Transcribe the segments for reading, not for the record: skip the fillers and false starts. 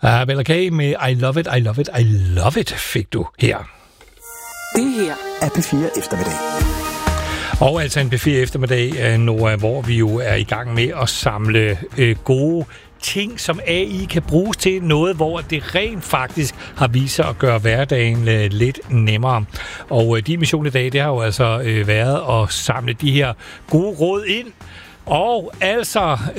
Bella K med I Love It, I Love It, I Love It fik du her. Det her er P4 Eftermiddag. Og altså en P4 Eftermiddag, Nora, hvor vi jo er i gang med at samle gode ting, som AI kan bruges til noget, hvor det rent faktisk har vist sig at gøre hverdagen lidt nemmere. Og din mission i dag, det har jo altså været at samle de her gode råd ind. Og altså,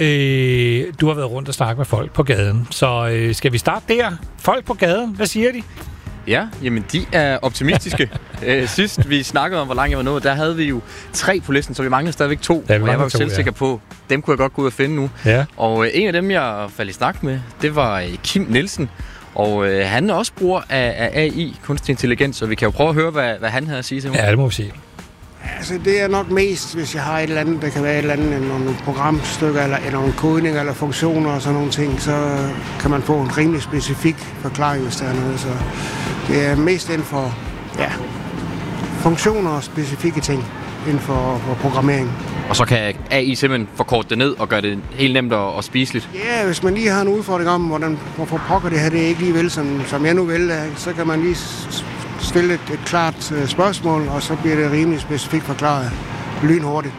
du har været rundt og snakket med folk på gaden. Så skal vi starte der? Folk på gaden, hvad siger de? Ja, jamen de er optimistiske. Sidst vi snakkede om, hvor langt jeg var nået, der havde vi jo 3 på listen, så vi manglede stadigvæk 2. Og jeg var jo selvsikker på, dem kunne jeg godt gå ud og finde nu. Ja. Og en af dem, jeg faldt i snak med, det var Kim Nielsen. Og han er også bruger af AI, kunstig intelligens, så vi kan jo prøve at høre, hvad han havde at sige til mig. Ja, det må vi sige. Altså, det er nok mest, hvis jeg har et eller andet, der kan være et eller andet, nogle programstykker, eller nogle kodninger, eller funktioner og sådan nogle ting, så kan man få en rimelig specifik forklaring, hvis der er noget. Så det er mest inden for, funktioner og specifikke ting inden for programmering. Og så kan AI simpelthen forkorte det ned og gøre det helt nemt og spiseligt? Ja, hvis man lige har en udfordring om, hvorfor pokker det her, det er ikke lige vel, som jeg nu vil, så kan man lige stille et klart spørgsmål, og så bliver det rimelig specifikt forklaret lynhurtigt.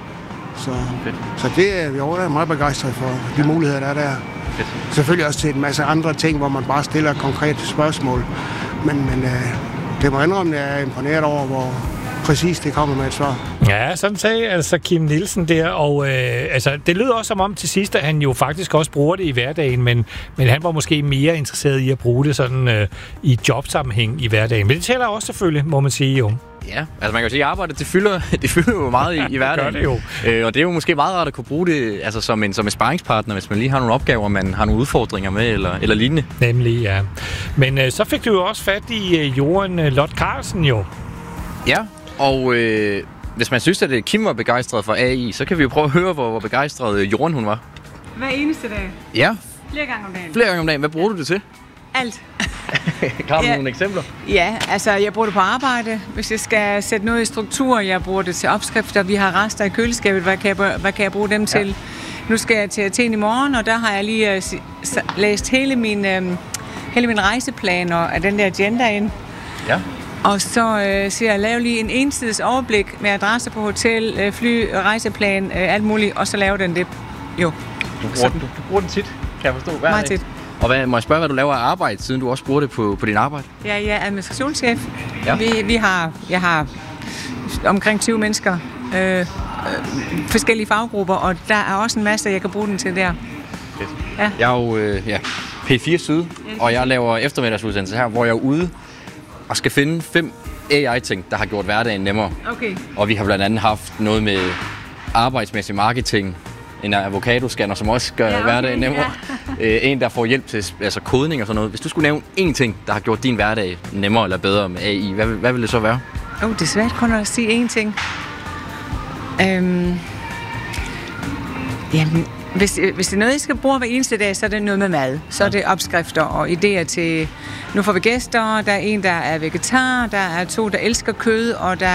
Så det er vi overhovedet meget begejstret for, de muligheder, der er der. Selvfølgelig også til en masse andre ting, hvor man bare stiller konkrete spørgsmål. Men det må indrømme, at jeg er imponeret over, hvor præcis det kommer med et svar. Ja, sådan sagde altså Kim Nielsen der, og altså, det lyder også som om til sidst, at han jo faktisk også bruger det i hverdagen, men han var måske mere interesseret i at bruge det sådan i jobsammenhæng i hverdagen. Men det tæller også selvfølgelig, må man sige jo. Ja, altså man kan jo sige, at arbejdet, det fylder jo meget i hverdagen. Det gør det jo. Og det er jo måske meget rart at kunne bruge det altså som en sparringspartner, hvis man lige har nogle opgaver, man har nogle udfordringer med, eller lignende. Nemlig, ja. Men så fik du jo også fat i Johan Lot Carlsen jo. Ja, og hvis man synes, at Kim var begejstret for AI, så kan vi jo prøve at høre, hvor begejstret Jorn hun var. Hver eneste dag? Ja. Flere gange om dagen? Flere gange om dagen. Hvad bruger du det til? Alt. Har du nogle eksempler? Ja, altså jeg bruger det på arbejde. Hvis jeg skal sætte noget i struktur, jeg bruger det til opskrifter. Vi har rester i køleskabet. Hvad kan jeg bruge dem til? Nu skal jeg til Athen i morgen, og der har jeg lige læst hele min rejseplaner af den der agenda ind. Ja. Og så siger jeg, lav lige en ensides overblik med adresse på hotel, fly, rejseplan, alt muligt, og så laver den det. Jo. Du bruger den tit, kan jeg forstå. Meget tit. Og må jeg spørge, hvad du laver af arbejde, siden du også bruger det på din arbejde? Ja, jeg er administrationschef. Ja. Jeg har omkring 20 mennesker, forskellige faggrupper, og der er også en masse, jeg kan bruge den til der. Fedt. Ja. Jeg er jo P4 Syd, og jeg laver eftermiddagsudsendelse her, hvor jeg er ude og skal finde 5 AI-ting, der har gjort hverdagen nemmere. Okay. Og vi har blandt andet haft noget med arbejdsmæssig marketing, en avocado-scanner, som også gør hverdagen nemmere. Ja. En, der får hjælp til kodning og sådan noget. Hvis du skulle nævne én ting, der har gjort din hverdag nemmere eller bedre med AI, hvad vil det så være? Det er svært kun at sige én ting. Jamen, hvis det er noget, jeg skal bruge hver eneste dag, så er det noget med mad. Så er det opskrifter og idéer til... Nu får vi gæster, der er en, der er vegetar, der er 2, der elsker kød, og der